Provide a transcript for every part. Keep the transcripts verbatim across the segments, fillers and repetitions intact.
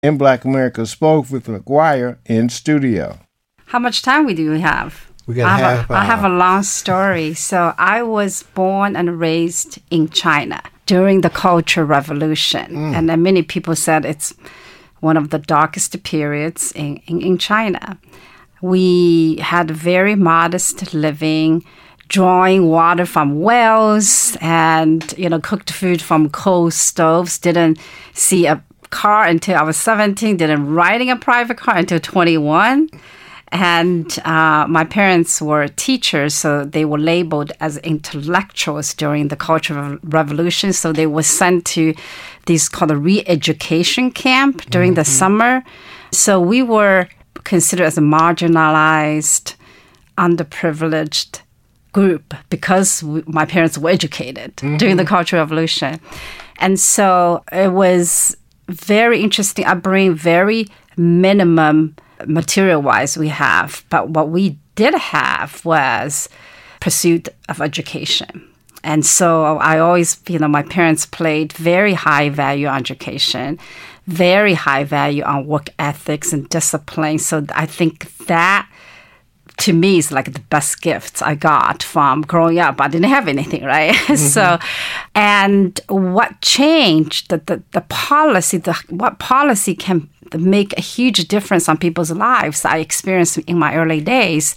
in Black America spoke with McGuire in studio. How much time we do we have? We got I have, half a, hour. I have a long story. So I was born and raised in China during the Cultural Revolution. Mm. And then many people said it's one of the darkest periods in, in, in China. We had very modest living, drawing water from wells and, you know, cooked food from coal stoves. Didn't see a car until I was seventeen. Didn't riding a private car until twenty-one. And uh, my parents were teachers, so they were labeled as intellectuals during the Cultural Revolution. So they were sent to these called a re-education camp during mm-hmm. the summer. So we were considered as a marginalized, underprivileged group because we, my parents were educated mm-hmm. during the Cultural Revolution. And so it was very interesting upbringing, very minimum material-wise we have. But what we did have was pursuit of education. And so I always, you know, my parents played very high value on education, very high value on work ethics and discipline. So I think that, to me, is like the best gifts I got from growing up. I didn't have anything, right? Mm-hmm. So, and what changed, the, the, the policy, the what policy can make a huge difference on people's lives, I experienced in my early days.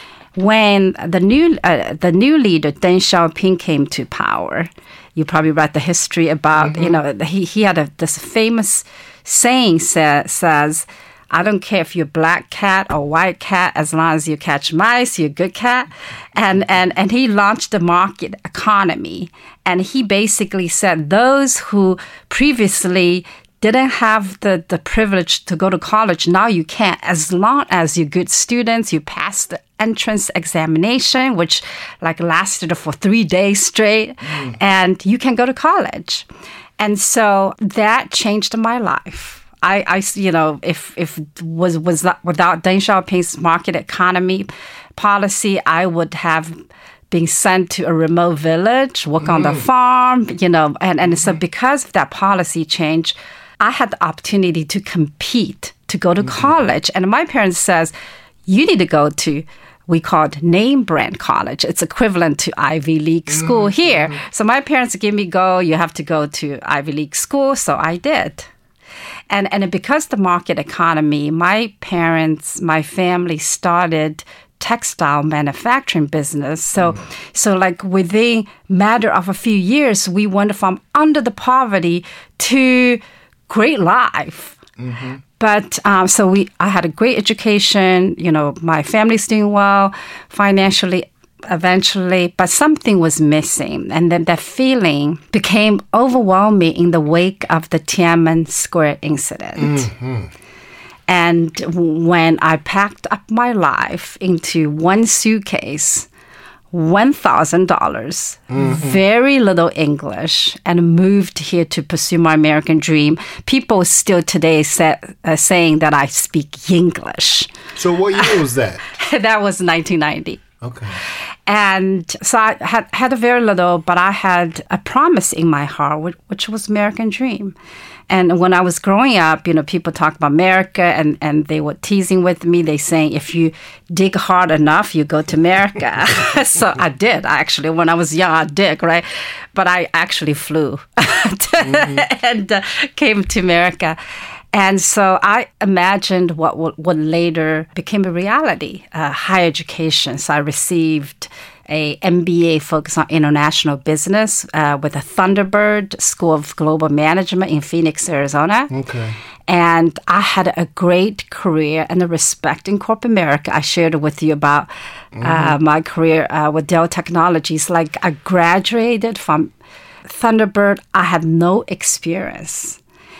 When the new uh, the new leader, Deng Xiaoping, came to power, you probably read the history about, mm-hmm. you know, he, he had a, this famous saying sa- says, I don't care if you're black cat or white cat, as long as you catch mice, you're a good cat. And, and, and he launched the market economy. And he basically said those who previously didn't have the, the privilege to go to college, now you can, as long as you're good students, you pass the entrance examination, which like lasted for three days straight, mm. and you can go to college. And so that changed my life. I, I you know, if if was was that, without Deng Xiaoping's market economy policy, I would have been sent to a remote village, work mm. on the farm, you know, and, and so because of that policy change, I had the opportunity to compete, to go to mm-hmm. college. And my parents says, you need to go to, we call it name brand college. It's equivalent to Ivy League school mm-hmm. here. So my parents give me go, you have to go to Ivy League school. So I did. And, and because the market economy, my parents, my family started textile manufacturing business. So, mm. so like within matter of a few years, we went from under the poverty to great life. Mm-hmm. But um, so we, I had a great education. You know, my family's doing well financially. Eventually, but something was missing, and then that feeling became overwhelming in the wake of the Tiananmen Square incident. Mm-hmm. And when I packed up my life into one suitcase, one thousand dollars, mm-hmm. very little English, and moved here to pursue my American dream, people still today say, uh, saying that I speak English. So what year was that? That was nineteen ninety. Okay. And so I had, had a very little, but I had a promise in my heart, which, which was American dream. And when I was growing up, you know, people talk about America, and, and they were teasing with me. They saying, if you dig hard enough, you go to America. So I did, actually. When I was young, I did, right? But I actually flew mm-hmm. and uh, came to America. And so I imagined what what later became a reality, uh, higher education. So I received a M B A focused on international business uh, with a Thunderbird School of Global Management in Phoenix, Arizona. Okay. And I had a great career and a respect in corporate America. I shared with you about mm-hmm. uh, my career uh, with Dell Technologies. Like I graduated from Thunderbird. I had no experience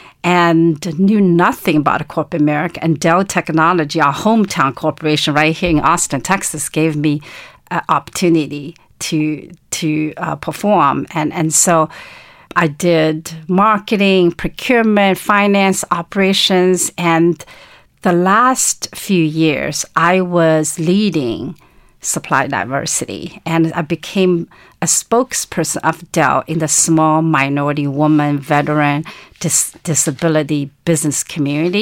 and knew nothing about corporate America. And Dell Technology, our hometown corporation right here in Austin, Texas, gave me an opportunity to to uh, perform. And, and so I did marketing, procurement, finance, operations. And the last few years, I was leading supply diversity. And I became a spokesperson of Dell in the small minority woman, veteran, dis- disability business community.